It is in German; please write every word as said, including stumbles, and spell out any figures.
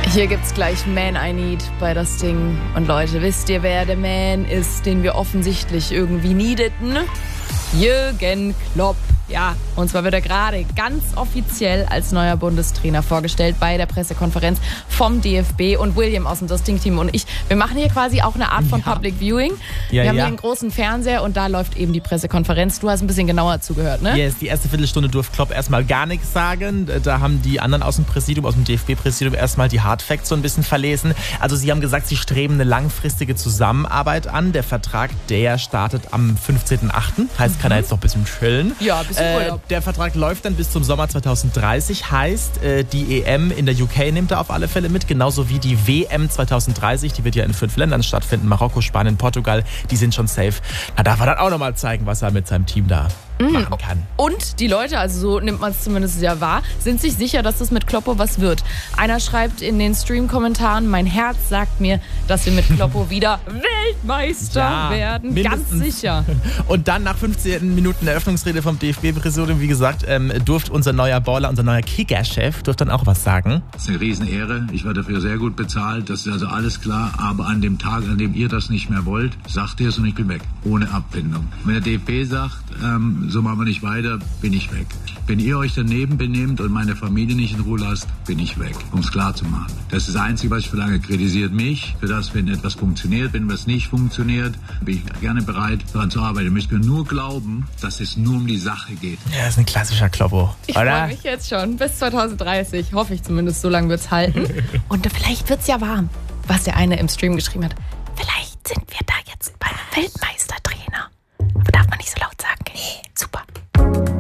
Hier gibt's gleich Man I Need bei das Ding. Und Leute, wisst ihr, wer der Man ist, den wir offensichtlich irgendwie needeten? Jürgen Klopp. Ja, und zwar wird er gerade ganz offiziell als neuer Bundestrainer vorgestellt bei der Pressekonferenz vom D F B. Und William aus dem Dosting-Team und ich, wir machen hier quasi auch eine Art von ja. Public Viewing. Ja, wir haben ja. hier einen großen Fernseher und da läuft eben die Pressekonferenz. Du hast ein bisschen genauer zugehört, ne? Yes, die erste Viertelstunde durfte Klopp erstmal gar nichts sagen. Da haben die anderen aus dem Präsidium, aus dem D F B-Präsidium erstmal die Hardfacts so ein bisschen verlesen. Also sie haben gesagt, sie streben eine langfristige Zusammenarbeit an. Der Vertrag, der startet am fünfzehnten achten Heißt, mhm. kann er jetzt noch ein bisschen chillen. Ja, ein bisschen Äh, der Vertrag läuft dann bis zum Sommer zweitausenddreißig, heißt, äh, die E M in der U K nimmt er auf alle Fälle mit, genauso wie die W M zweitausenddreißig, die wird ja in fünf Ländern stattfinden, Marokko, Spanien, Portugal, die sind schon safe. Da darf er dann auch nochmal zeigen, was er mit seinem Team da mhm. machen kann. Und die Leute, also so nimmt man es zumindest ja wahr, sind sich sicher, dass das mit Kloppo was wird. Einer schreibt in den Stream-Kommentaren, mein Herz sagt mir, dass wir mit Kloppo wieder Weltmeister ja, werden. Mindestens. Ganz sicher. Und dann nach fünfzehn Minuten Eröffnungsrede vom D F B-Präsidium, wie gesagt, ähm, durfte unser neuer Baller, unser neuer Kicker-Chef, durfte dann auch was sagen. Das ist eine Riesenehre. Ich war dafür sehr gut bezahlt. Das ist also alles klar. Aber an dem Tag, an dem ihr das nicht mehr wollt, sagt ihr es und ich bin weg. Ohne Abfindung. Wenn der D F B sagt, ähm, so machen wir nicht weiter, bin ich weg. Wenn ihr euch daneben benehmt und meine Familie nicht in Ruhe lasst, bin ich weg. Um es klar zu machen. Das ist das Einzige, was ich verlange. Kritisiert mich für das, wenn etwas funktioniert. Wenn was nicht funktioniert, bin ich gerne bereit, daran zu arbeiten. Ihr müsst mir nur glauben, dass es nur um die Sache geht. Ja, das ist ein klassischer Kloppo. Ich freue mich jetzt schon. Bis zweitausenddreißig. Hoffe ich zumindest. So lange wird es halten. Und vielleicht wird es ja warm. Was der eine im Stream geschrieben hat. Vielleicht sind wir da jetzt beim Weltmeistertrainer. Aber darf man nicht so laut sagen. Nee. Super.